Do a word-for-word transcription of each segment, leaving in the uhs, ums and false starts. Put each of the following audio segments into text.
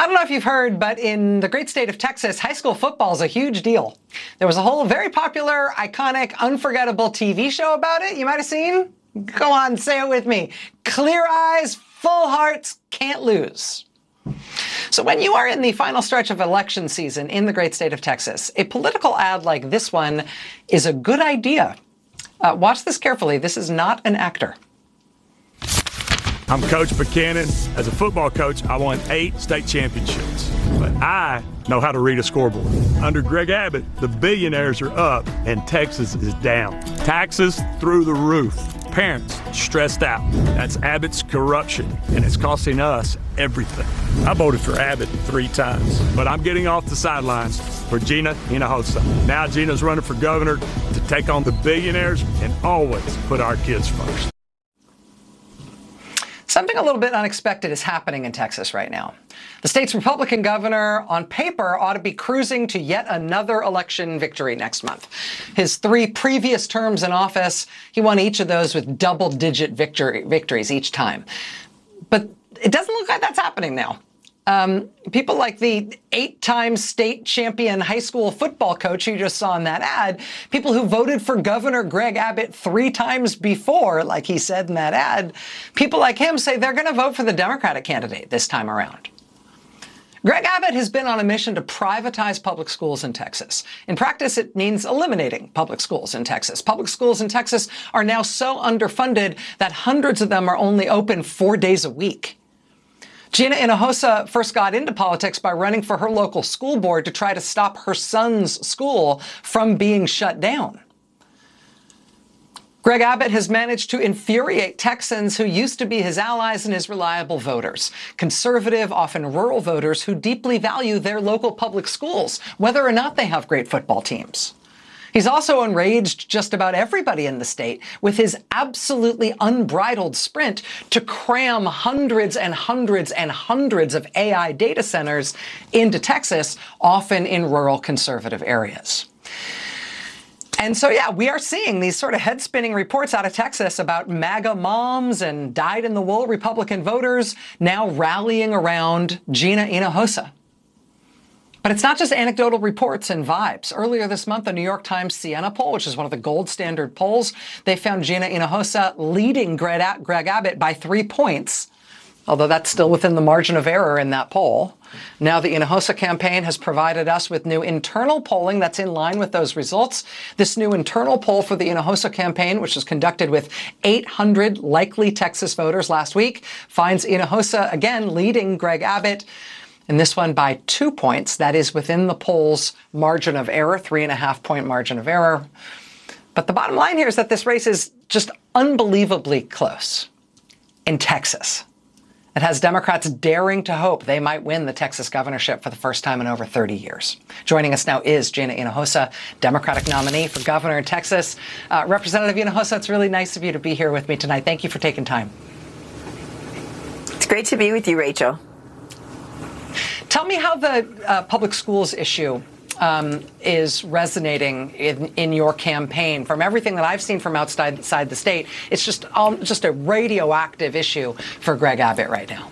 I don't know if you've heard, but in the great state of Texas, high school football is a huge deal. There was a whole very popular, iconic, unforgettable T V show about it. You might have seen. Go on, say it with me. Clear eyes, full hearts, can't lose. So when you are in the final stretch of election season in the great state of Texas, a political ad like this one is a good idea. Uh, watch this carefully. This is not an actor. I'm Coach Buchanan. As a football coach, I won eight state championships. But I know how to read a scoreboard. Under Greg Abbott, the billionaires are up and Texas is down. Taxes through the roof. Parents stressed out. That's Abbott's corruption, and it's costing us everything. I voted for Abbott three times, but I'm getting off the sidelines for Gina Hinojosa. Now Gina's running for governor to take on the billionaires and always put our kids first. Something a little bit unexpected is happening in Texas right now. The state's Republican governor, on paper, ought to be cruising to yet another election victory next month. His three previous terms in office, he won each of those with double-digit victory, victories each time. But it doesn't look like that's happening now. Um, people like the eight-time state champion high school football coach you just saw in that ad, people who voted for Governor Greg Abbott three times before, like he said in that ad, people like him say they're going to vote for the Democratic candidate this time around. Greg Abbott has been on a mission to privatize public schools in Texas. In practice, it means eliminating public schools in Texas. Public schools in Texas are now so underfunded that hundreds of them are only open four days a week. Gina Hinojosa first got into politics by running for her local school board to try to stop her son's school from being shut down. Greg Abbott has managed to infuriate Texans who used to be his allies and his reliable voters, conservative, often rural voters who deeply value their local public schools, whether or not they have great football teams. He's also enraged just about everybody in the state with his absolutely unbridled sprint to cram hundreds and hundreds and hundreds of A I data centers into Texas, often in rural conservative areas. And so, yeah, we are seeing these sort of head-spinning reports out of Texas about MAGA moms and dyed-in-the-wool Republican voters now rallying around Gina Hinojosa. But it's not just anecdotal reports and vibes. Earlier this month, the New York Times Siena poll, which is one of the gold standard polls, they found Gina Hinojosa leading Greg Abbott by three points, although that's still within the margin of error in that poll. Now the Hinojosa campaign has provided us with new internal polling that's in line with those results. This new internal poll for the Hinojosa campaign, which was conducted with eight hundred likely Texas voters last week, finds Hinojosa again leading Greg Abbott. And this one by two points. That is within the poll's margin of error, three and a half point margin of error. But the bottom line here is that this race is just unbelievably close in Texas. It has Democrats daring to hope they might win the Texas governorship for the first time in over thirty years. Joining us now is Gina Hinojosa, Democratic nominee for governor in Texas. Uh, Representative Hinojosa, it's really nice of you to be here with me tonight. Thank you for taking time. It's great to be with you, Rachel. Tell me how the uh, public schools issue um, is resonating in, in your campaign. From everything that I've seen from outside, outside the state, it's just um, just a radioactive issue for Greg Abbott right now.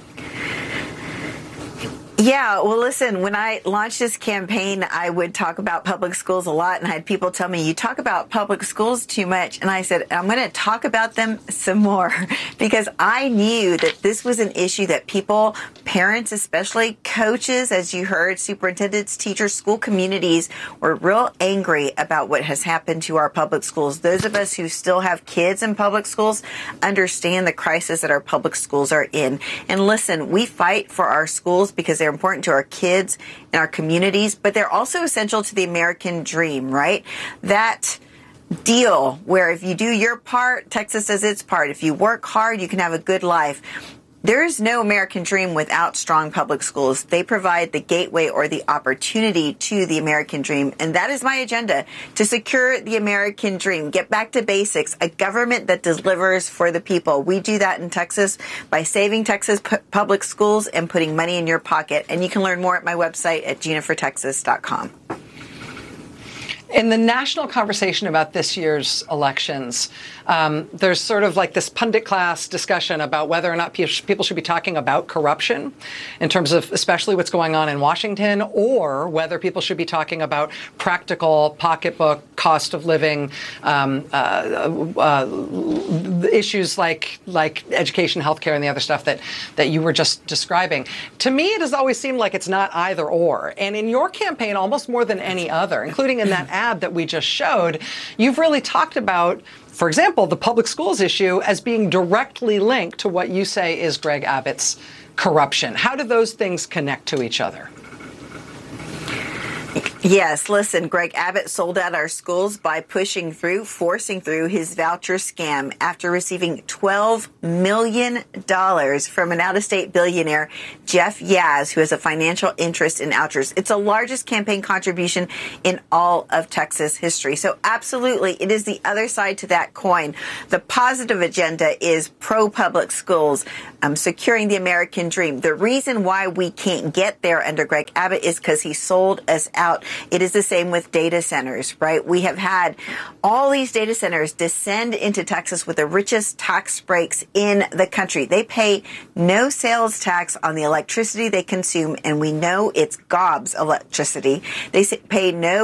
Yeah, well, listen, when I launched this campaign, I would talk about public schools a lot, and I had people tell me, you talk about public schools too much. And I said, I'm going to talk about them some more because I knew that this was an issue that people, parents especially, coaches, as you heard, superintendents, teachers, school communities were real angry about what has happened to our public schools. Those of us who still have kids in public schools understand the crisis that our public schools are in. And listen, we fight for our schools because they're important to our kids and our communities, but they're also essential to the American dream, right? That deal where if you do your part, Texas does its part. If you work hard, you can have a good life. There is no American dream without strong public schools. They provide the gateway or the opportunity to the American dream. And that is my agenda, to secure the American dream. Get back to basics, a government that delivers for the people. We do that in Texas by saving Texas pu- public schools and putting money in your pocket. And you can learn more at my website at gina for texas dot com. In the national conversation about this year's elections, um, there's sort of like this pundit class discussion about whether or not people should be talking about corruption in terms of especially what's going on in Washington, or whether people should be talking about practical pocketbook, cost of living, um, uh, uh, issues like like education, healthcare, and the other stuff that, that you were just describing. To me, it has always seemed like it's not either or. And in your campaign, almost more than any other, including in that ad that we just showed, you've really talked about, for example, the public schools issue as being directly linked to what you say is Greg Abbott's corruption. How do those things connect to each other? Yes, listen, Greg Abbott sold out our schools by pushing through, forcing through his voucher scam after receiving twelve million dollars from an out-of-state billionaire, Jeff Yaz, who has a financial interest in vouchers. It's the largest campaign contribution in all of Texas history. So absolutely, it is the other side to that coin. The positive agenda is pro-public schools, um, securing the American dream. The reason why we can't get there under Greg Abbott is because he sold us out. It is the same with data centers, right? We have had all these data centers descend into Texas with the richest tax breaks in the country. They pay no sales tax on the electricity they consume, and we know it's gobs electricity. They pay no